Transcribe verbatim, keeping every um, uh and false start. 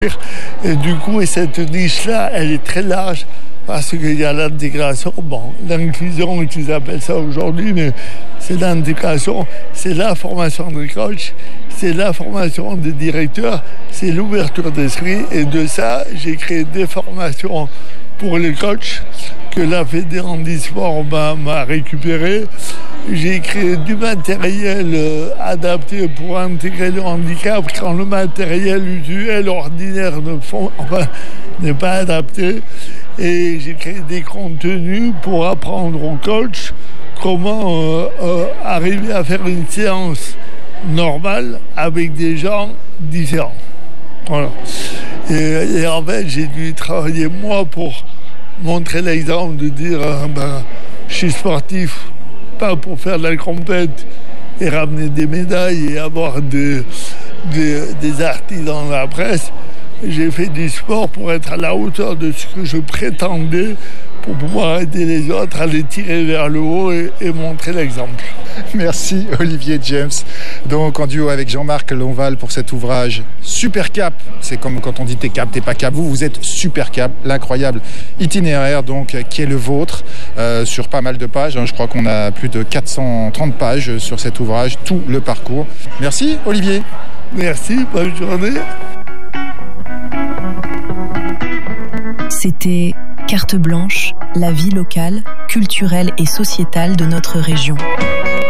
Et du coup, cette niche-là, elle est très large parce qu'il y a l'intégration, bon, l'inclusion qu'ils appellent ça aujourd'hui, mais c'est l'intégration, c'est la formation des coachs, c'est la formation des directeurs, c'est l'ouverture d'esprit. Et de ça, j'ai créé des formations pour les coachs que la Fédé Handisport m'a, m'a récupéré. J'ai créé du matériel euh, adapté pour intégrer le handicap quand le matériel usuel ordinaire ne font, enfin, n'est pas adapté. Et j'ai créé des contenus pour apprendre aux coachs comment euh, euh, arriver à faire une séance normale avec des gens différents. Voilà. Et, et en fait, j'ai dû travailler moi pour montrer l'exemple de dire euh, ben, je suis sportif, pas pour faire de la compète et ramener des médailles et avoir de, de, des articles dans la presse. J'ai fait du sport pour être à la hauteur de ce que je prétendais, pour pouvoir aider les autres à les tirer vers le haut et, et montrer l'exemple. Merci Olivier James. Donc en duo avec Jean-Marc Lonval pour cet ouvrage Super Cap. C'est comme quand on dit t'es cap, t'es pas cap. Vous, vous êtes Super Cap, l'incroyable itinéraire donc qui est le vôtre euh, sur pas mal de pages. Je crois qu'on a plus de quatre cent trente pages sur cet ouvrage, tout le parcours. Merci Olivier. Merci, bonne journée. C'était Carte Blanche, la vie locale, culturelle et sociétale de notre région.